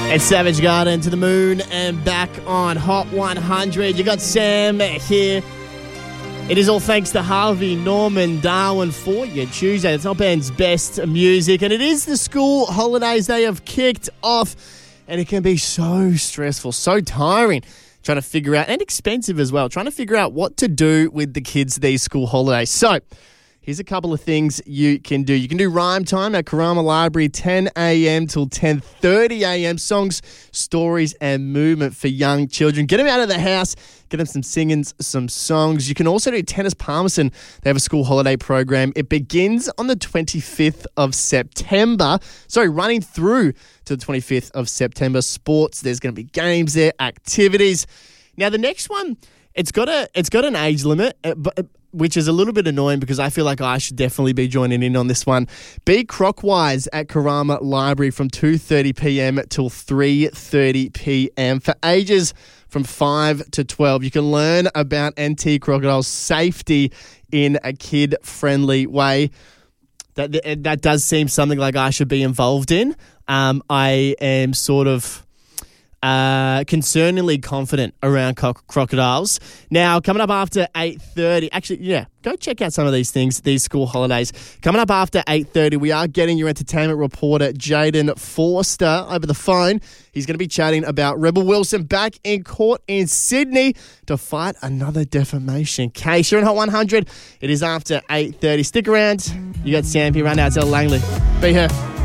It's Savage Garden, To the Moon and back on Hot 100. You got Sam here. It is all thanks to Harvey Norman Darwin for you. Tuesday, the top end's best music. And it is the school holidays. They have kicked off. And it can be so stressful, so tiring trying to figure out, and expensive as well, trying to figure out what to do with the kids these school holidays. So here's a couple of things you can do. You can do rhyme time at Karama Library, 10 a.m. till 10:30 a.m. Songs, stories, and movement for young children. Get them out of the house. Get them some singing, some songs. You can also do Tennis Palmerston. They have a school holiday program. It begins on the 25th of September. Sorry, running through to the 25th of September. Sports, there's going to be games there, activities. Now, the next one, it's got an age limit, which is a little bit annoying because I feel like I should definitely be joining in on this one. Be Crockwise at Karama Library from 2:30 p.m. till 3:30 p.m. for ages from 5 to 12. You can learn about NT crocodile safety in a kid-friendly way. That does seem something like I should be involved in. I am sort of concerningly confident around crocodiles. Now, coming up after 8:30, actually, yeah, go check out some of these things, these school holidays. Coming up after 8:30, we are getting your entertainment reporter, Jaden Forster, over the phone. He's going to be chatting about Rebel Wilson back in court in Sydney to fight another defamation case. You're in Hot 100. It is after 8:30. Stick around. You got Sam here right now. It's El Langley. Be here.